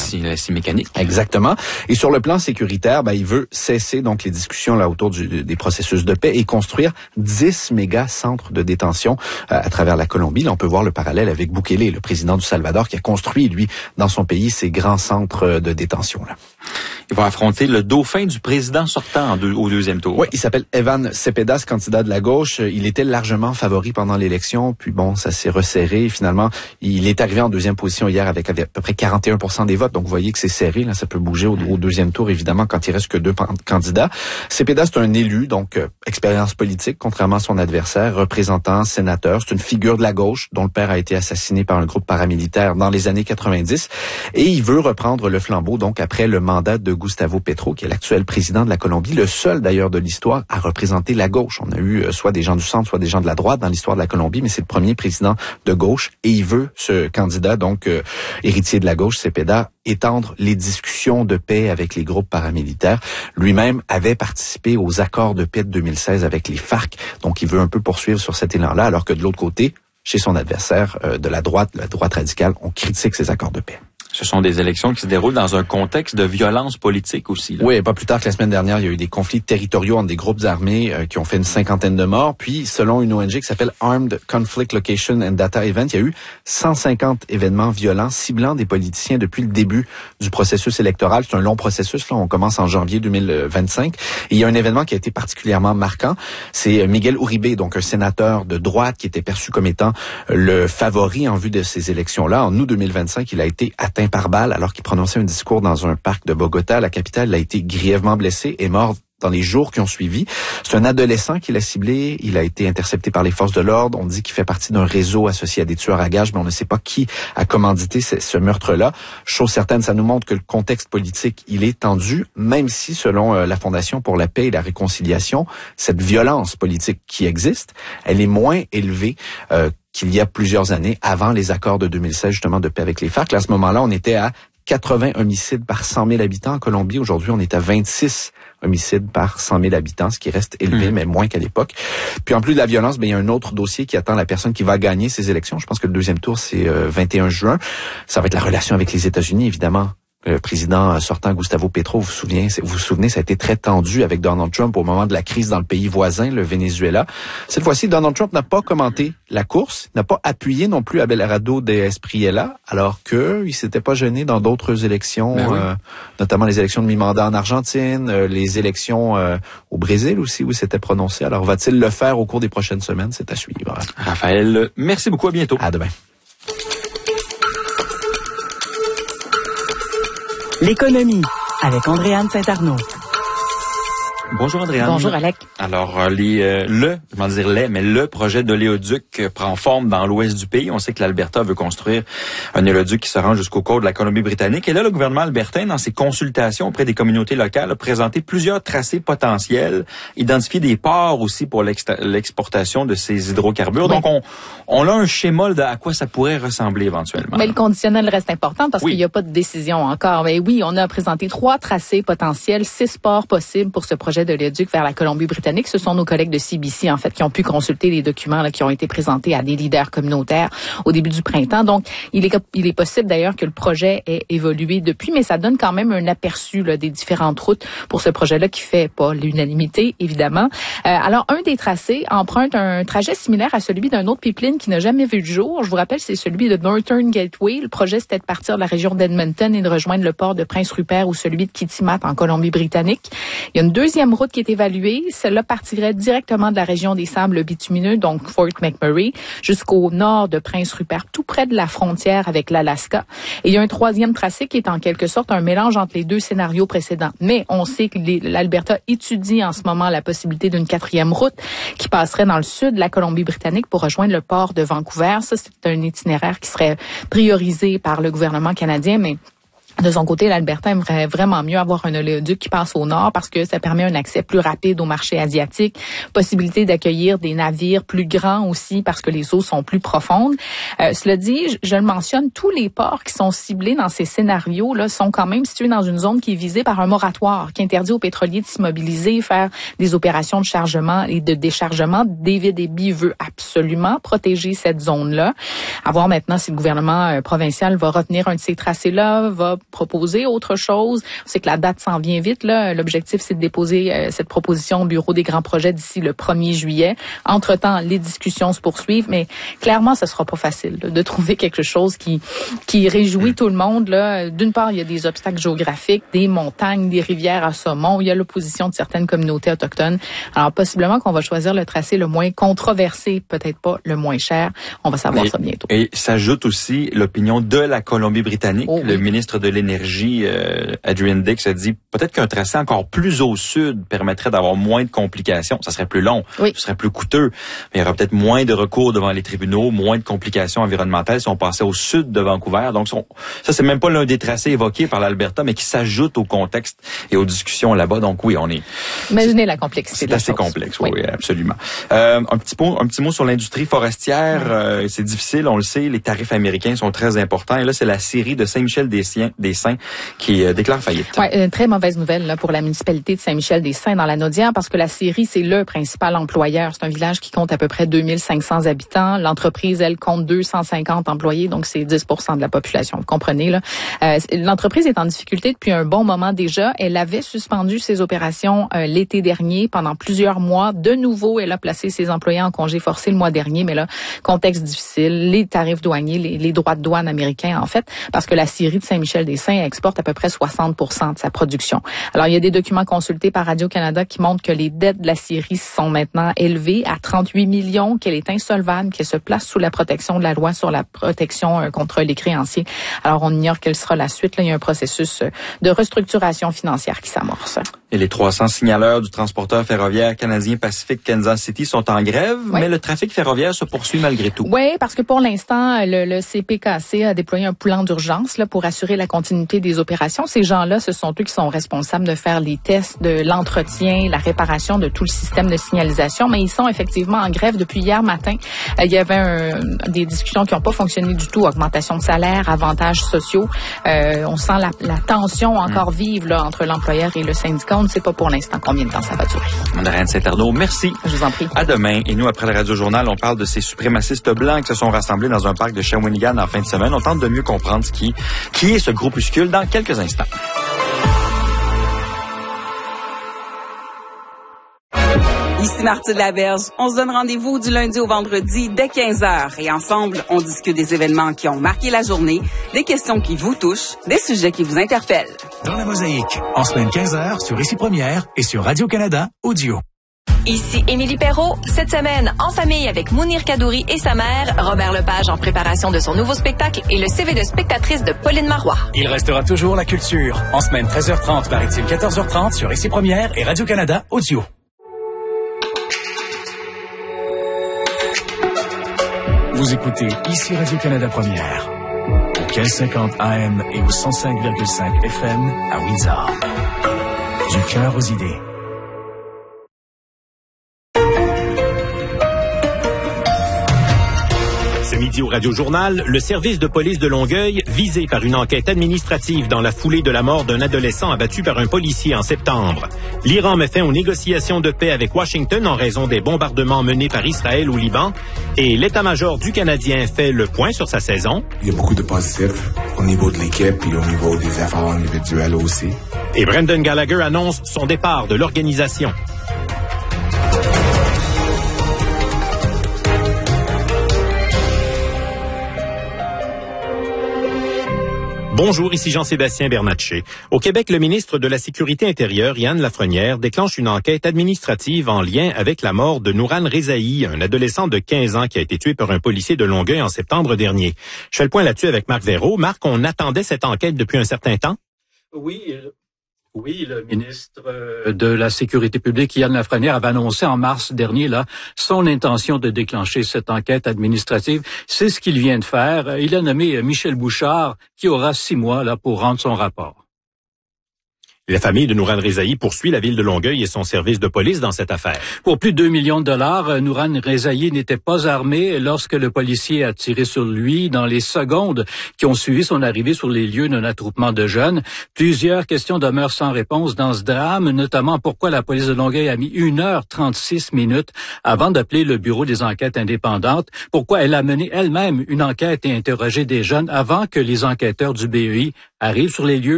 la scie mécanique. Exactement. Et sur le plan sécuritaire, il veut cesser donc les discussions là autour des processus de paix et construire 10 méga centres de détention à travers la Colombie. Là, on peut voir le parallèle avec Bukele, le président du Salvador, qui a construit, lui, dans son pays, ces grands centres de détention là. Il va affronter le dauphin du président sortant au deuxième tour. Oui, il s'appelle Evan Cepeda, candidat de la gauche. Il était largement favori pendant l'élection, puis ça s'est resserré. Finalement, il est arrivé en deuxième position hier avec à peu près 41% des votes. Donc, vous voyez que c'est serré. Là, ça peut bouger au deuxième tour, évidemment, quand il reste que 2 candidats. Cepeda, c'est un élu, donc expérience politique, contrairement à son adversaire, représentant, sénateur. C'est une figure de la gauche dont le père a été assassiné par un groupe paramilitaire dans les années 90. Et il veut reprendre le flambeau, donc, après le mandat de Gustavo Petro, qui est l'actuel président de la Colombie, le seul d'ailleurs de l'histoire à représenter la gauche. On a eu soit des gens du centre, soit des gens de la droite dans l'histoire de la Colombie, mais c'est le premier président de gauche et il veut, ce candidat, donc héritier de la gauche, Cepeda, étendre les discussions de paix avec les groupes paramilitaires. Lui-même avait participé aux accords de paix de 2016 avec les FARC, donc il veut un peu poursuivre sur cet élan-là, alors que de l'autre côté, chez son adversaire de la droite radicale, on critique ces accords de paix. Ce sont des élections qui se déroulent dans un contexte de violence politique aussi. Là. Oui, pas plus tard que la semaine dernière, il y a eu des conflits territoriaux entre des groupes armés qui ont fait une 50aine de morts. Puis, selon une ONG qui s'appelle Armed Conflict Location and Data Event, il y a eu 150 événements violents ciblant des politiciens depuis le début du processus électoral. C'est un long processus, là. On commence en janvier 2025. Et il y a un événement qui a été particulièrement marquant. C'est Miguel Uribe, donc un sénateur de droite qui était perçu comme étant le favori en vue de ces élections-là. En août 2025, il a été atteint par balle alors qu'il prononçait un discours dans un parc de Bogota. La capitale, il a été grièvement blessé et mort dans les jours qui ont suivi. C'est un adolescent qui l'a ciblé. Il a été intercepté par les forces de l'ordre. On dit qu'il fait partie d'un réseau associé à des tueurs à gages, mais on ne sait pas qui a commandité ce meurtre-là. Chose certaine, ça nous montre que le contexte politique, il est tendu, même si, selon la Fondation pour la paix et la réconciliation, cette violence politique qui existe, elle est moins élevée qu'il y a plusieurs années, avant les accords de 2016, justement, de paix avec les FARC. Là, à ce moment-là, on était à 80 homicides par 100 000 habitants en Colombie. Aujourd'hui, on est à 26 homicides par 100 000 habitants, ce qui reste élevé, mais moins qu'à l'époque. Puis en plus de la violence, il y a un autre dossier qui attend la personne qui va gagner ces élections. Je pense que le deuxième tour, c'est 21 juin. Ça va être la relation avec les États-Unis, évidemment. Le président sortant Gustavo Petro, vous vous souvenez, ça a été très tendu avec Donald Trump au moment de la crise dans le pays voisin, le Venezuela. Cette fois-ci, Donald Trump n'a pas commenté la course, n'a pas appuyé non plus Abelardo de Espriella, alors que il s'était pas gêné dans d'autres élections, notamment les élections de mi-mandat en Argentine, les élections au Brésil aussi, où il s'était prononcé. Alors, va-t-il le faire au cours des prochaines semaines? C'est à suivre. Raphaël, merci beaucoup, à bientôt. À demain. L'économie avec Andréane Saint-Arnaud. Bonjour Andréane. Bonjour Alec. Alors le projet d'oléoduc prend forme dans l'ouest du pays. On sait que l'Alberta veut construire un oléoduc qui se rend jusqu'au cours de la Colombie-Britannique. Et là, le gouvernement albertain, dans ses consultations auprès des communautés locales, a présenté plusieurs tracés potentiels, identifié des ports aussi pour l'exportation de ces hydrocarbures. Oui. Donc, on a un schéma de à quoi ça pourrait ressembler éventuellement. Mais le conditionnel reste important parce qu'il n'y a pas de décision encore. Mais oui, on a présenté 3 tracés potentiels, 6 ports possibles pour ce projet de l'oléoduc vers la Colombie-Britannique. Ce sont nos collègues de CBC, en fait, qui ont pu consulter les documents là, qui ont été présentés à des leaders communautaires au début du printemps. Donc, il est possible d'ailleurs que le projet ait évolué depuis, mais ça donne quand même un aperçu là, des différentes routes pour ce projet-là qui fait pas l'unanimité, évidemment. Alors, un des tracés emprunte un trajet similaire à celui d'un autre pipeline qui n'a jamais vu le jour. Je vous rappelle, c'est celui de Northern Gateway. Le projet, c'était de partir de la région d'Edmonton et de rejoindre le port de Prince Rupert ou celui de Kitimat en Colombie-Britannique. Il y a une deuxième route qui est évaluée. Celle-là partirait directement de la région des sables bitumineux, donc Fort McMurray, jusqu'au nord de Prince Rupert, tout près de la frontière avec l'Alaska. Et il y a un troisième tracé qui est en quelque sorte un mélange entre les 2 scénarios précédents. Mais on sait que l'Alberta étudie en ce moment la possibilité d'une 4e route qui passerait dans le sud de la Colombie-Britannique pour rejoindre le port de Vancouver. Ça, c'est un itinéraire qui serait priorisé par le gouvernement canadien, mais de son côté, l'Alberta aimerait vraiment mieux avoir un oléoduc qui passe au nord parce que ça permet un accès plus rapide au marché asiatique, possibilité d'accueillir des navires plus grands aussi parce que les eaux sont plus profondes. Cela dit, je le mentionne, tous les ports qui sont ciblés dans ces scénarios-là sont quand même situés dans une zone qui est visée par un moratoire qui interdit aux pétroliers de s'immobiliser, faire des opérations de chargement et de déchargement. David Eby veut absolument protéger cette zone-là. À voir maintenant si le gouvernement provincial va retenir un de ces tracés-là, va proposer autre chose. On sait que la date s'en vient vite, là. L'objectif, c'est de déposer cette proposition au bureau des grands projets d'ici le 1er juillet. Entre-temps, les discussions se poursuivent, mais clairement, ce sera pas facile là, de trouver quelque chose qui réjouit tout le monde. Là. D'une part, il y a des obstacles géographiques, des montagnes, des rivières à saumon. Il y a l'opposition de certaines communautés autochtones. Alors, possiblement qu'on va choisir le tracé le moins controversé, peut-être pas le moins cher. On va savoir ça bientôt. Et s'ajoute aussi l'opinion de la Colombie-Britannique. Le ministre de l'Énergie, Adrian Dix, a dit peut-être qu'un tracé encore plus au sud permettrait d'avoir moins de complications. Ça serait plus long, ce serait plus coûteux, mais il y aura peut-être moins de recours devant les tribunaux, moins de complications environnementales si on passait au sud de Vancouver. Donc, ça, c'est même pas l'un des tracés évoqués par l'Alberta, mais qui s'ajoute au contexte et aux discussions là-bas. Donc, oui, on est... Imaginez la complexité. C'est assez complexe, oui, absolument. Un petit mot sur l'industrie forestière. C'est difficile, on le sait. Les tarifs américains sont très importants. Et là, c'est la scierie de Saint-Michel-des-Saints qui déclare faillite. Oui, une très mauvaise nouvelle là, pour la municipalité de Saint-Michel-des-Saints dans la Naudière, parce que la scierie, c'est le principal employeur. C'est un village qui compte à peu près 2500 habitants. L'entreprise, elle, compte 250 employés, donc c'est 10% de la population. Vous comprenez, là. L'entreprise est en difficulté depuis un bon moment déjà. Elle avait suspendu ses opérations l'été dernier pendant plusieurs mois. De nouveau, elle a placé ses employés en congé forcé le mois dernier, mais là, contexte difficile, les tarifs douaniers, les droits de douane américains, en fait, parce que la scierie de Saint-Michel-des-Saints exporte à peu près 60% de sa production. Alors, il y a des documents consultés par Radio-Canada qui montrent que les dettes de la scierie sont maintenant élevées à 38 millions, qu'elle est insolvable, qu'elle se place sous la protection de la loi sur la protection contre les créanciers. Alors, on ignore quelle sera la suite. Là, il y a un processus de restructuration financière qui s'amorce. Et les 300 signaleurs du transporteur ferroviaire canadien Pacific Kansas City sont en grève, mais le trafic ferroviaire se poursuit malgré tout. Oui, parce que pour l'instant, le CPKC a déployé un plan d'urgence là pour assurer la continuité des opérations. Ces gens-là, ce sont eux qui sont responsables de faire les tests, de l'entretien, la réparation de tout le système de signalisation, mais ils sont effectivement en grève depuis hier matin. Il y avait des discussions qui n'ont pas fonctionné du tout, augmentation de salaire, avantages sociaux. On sent la tension encore vive là, entre l'employeur et le syndicat. On ne sait pas pour l'instant combien de temps ça va durer. Andréane Saint-Arnaud, merci. Je vous en prie. À demain. Et nous, après le Radio-Journal, on parle de ces suprémacistes blancs qui se sont rassemblés dans un parc de Shawinigan en fin de semaine. On tente de mieux comprendre qui est ce groupuscule dans quelques instants. Ici Marthe Laberge. On se donne rendez-vous du lundi au vendredi dès 15h. Et ensemble, on discute des événements qui ont marqué la journée, des questions qui vous touchent, des sujets qui vous interpellent. Dans la mosaïque, en semaine 15h sur Ici Première et sur Radio-Canada Audio. Ici Émilie Perrault. Cette semaine, en famille avec Mounir Kadouri et sa mère, Robert Lepage en préparation de son nouveau spectacle et le CV de spectatrice de Pauline Marois. Il restera toujours la culture. En semaine 13h30, maritime 14h30 sur Ici Première et Radio-Canada Audio. Vous écoutez Ici Radio-Canada Première, au 1550 AM et au 105,5 FM à Windsor. Du cœur aux idées. Ce midi au Radio-Journal, le service de police de Longueuil, visé par une enquête administrative dans la foulée de la mort d'un adolescent abattu par un policier en septembre. L'Iran met fin aux négociations de paix avec Washington en raison des bombardements menés par Israël au Liban. Et l'état-major du Canadien fait le point sur sa saison. Il y a beaucoup de positifs au niveau de l'équipe et au niveau des efforts individuels aussi. Et Brendan Gallagher annonce son départ de l'organisation. Bonjour, ici Jean-Sébastien Bernatchez. Au Québec, le ministre de la Sécurité intérieure, Yann Lafrenière, déclenche une enquête administrative en lien avec la mort de Nouran Rezaï, un adolescent de 15 ans qui a été tué par un policier de Longueuil en septembre dernier. Je fais le point là-dessus avec Marc Verreault. Marc, on attendait cette enquête depuis un certain temps? Oui, le ministre de la Sécurité publique, Yann Lafrenière, avait annoncé en mars dernier là son intention de déclencher cette enquête administrative. C'est ce qu'il vient de faire. Il a nommé Michel Bouchard, qui aura 6 mois là pour rendre son rapport. La famille de Nouran Rezaï poursuit la ville de Longueuil et son service de police dans cette affaire. Pour plus de 2 millions de dollars, Nouran Rezaï n'était pas armé lorsque le policier a tiré sur lui dans les secondes qui ont suivi son arrivée sur les lieux d'un attroupement de jeunes. Plusieurs questions demeurent sans réponse dans ce drame, notamment pourquoi la police de Longueuil a mis 1h36 minutes avant d'appeler le bureau des enquêtes indépendantes, pourquoi elle a mené elle-même une enquête et interrogé des jeunes avant que les enquêteurs du BEI arrivent sur les lieux.